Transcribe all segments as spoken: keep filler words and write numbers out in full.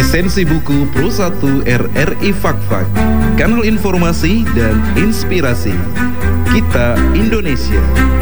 Esensi buku Pro satu R R I Fakfak, kanal informasi dan inspirasi. Kita Indonesia.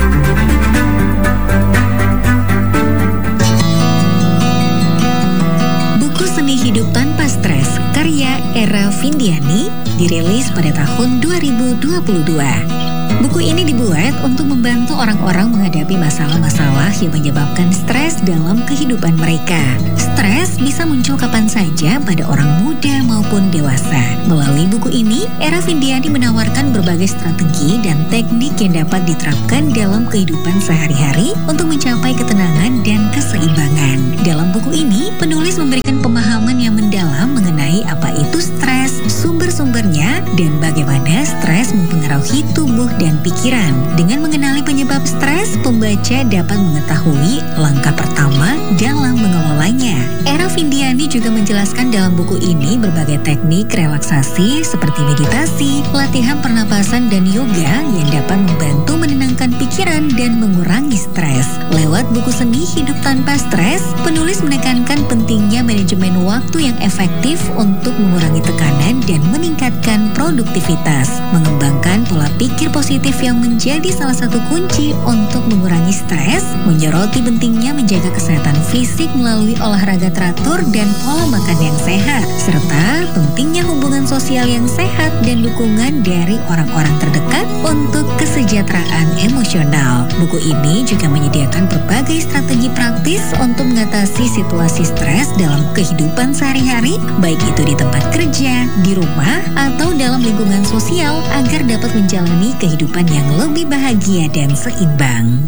Buku Seni Hidup Tanpa Stres, karya Era Vindiani, dirilis pada tahun dua ribu dua puluh dua. Buku ini dibuat untuk membantu orang-orang menghadapi masalah-masalah yang menyebabkan stres dalam kehidupan mereka. Stres bisa muncul kapan saja pada orang muda maupun dewasa. Melalui buku ini, Era Vindiani menawarkan berbagai strategi dan teknik yang dapat diterapkan dalam kehidupan sehari-hari untuk mencapai ketenangan dan keseimbangan. Dalam buku ini, penulis memberikan pemahaman yang mendalam mengenai apa itu stres, sumber-sumbernya, dan bagaimana stres mempengaruhi tubuh dan pikiran. Dengan mengenali penyebab stres, pembaca dapat mengetahui langkah pertama dalam mengelolanya. Era Vindiani juga menjelaskan dalam buku ini berbagai teknik relaksasi seperti meditasi, latihan pernapasan, dan yoga yang dapat membantu menenangkan pikiran dan mengurangi stres. Lewat buku Seni Hidup Tanpa Stres, penulis menekankan pentingnya manajemen waktu yang efektif untuk mengurangi tekanan dan meningkatkan produktivitas. Mengembangkan pola pikir positif yang menjadi salah satu kunci untuk mengurangi stres, menyoroti pentingnya menjaga kesehatan fisik melalui olahraga teratur dan pola makan yang sehat, serta pentingnya hubungan sosial yang sehat dan dukungan dari orang-orang terdekat untuk kesejahteraan emosional. Buku ini juga menyediakan berbagai strategi praktis untuk mengatasi situasi stres dalam kehidupan sehari-hari, baik itu di tempat kerja, di rumah, atau dalam lingkungan sosial agar dapat menjalani kehidupan yang lebih bahagia dan seimbang.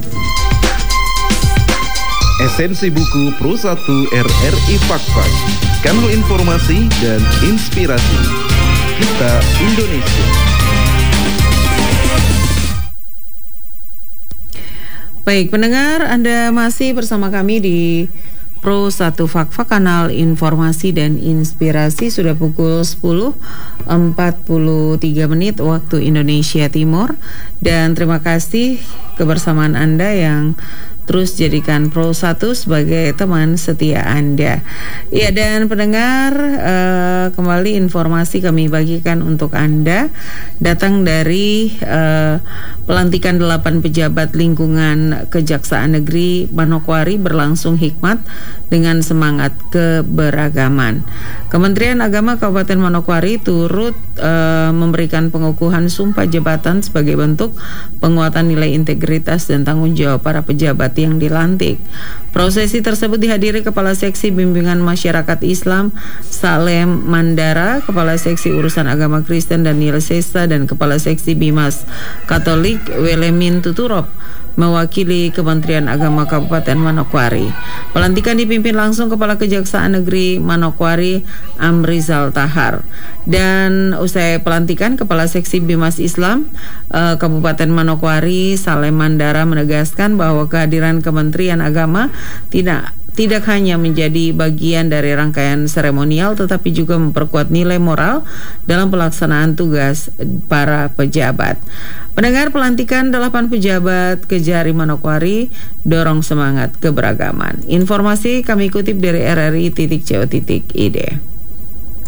Esensi buku Pro satu R R I Fakfak, kanal informasi dan inspirasi. Kita Indonesia. Baik, pendengar, Anda masih bersama kami di Pro satu Fakfak, kanal informasi dan inspirasi. Sudah pukul sepuluh empat puluh tiga menit waktu Indonesia Timur. Dan terima kasih kebersamaan Anda yang terus jadikan Pro satu sebagai teman setia Anda. Ya, dan pendengar, uh, kembali informasi kami bagikan untuk Anda datang dari uh, pelantikan delapan pejabat lingkungan Kejaksaan Negeri Manokwari berlangsung hikmat dengan semangat keberagaman. Kementerian Agama Kabupaten Manokwari turut uh, memberikan pengukuhan sumpah jabatan sebagai bentuk penguatan nilai integritas dan tanggung jawab para pejabat yang dilantik. Prosesi tersebut dihadiri Kepala Seksi Bimbingan Masyarakat Islam Salem Mandara, Kepala Seksi Urusan Agama Kristen Daniel Sesta, dan Kepala Seksi Bimas Katolik Welemin Tuturop mewakili Kementerian Agama Kabupaten Manokwari. Pelantikan dipimpin langsung Kepala Kejaksaan Negeri Manokwari Amrizal Tahar. Dan usai pelantikan, Kepala Seksi Bimas Islam uh, Kabupaten Manokwari Salem Mandara menegaskan bahwa kehadiran Kementerian Agama tidak tidak hanya menjadi bagian dari rangkaian seremonial, tetapi juga memperkuat nilai moral dalam pelaksanaan tugas para pejabat. Pendengar, pelantikan delapan pejabat Kejari Manokwari dorong semangat keberagaman. Informasi kami kutip dari R R I titik co titik I D.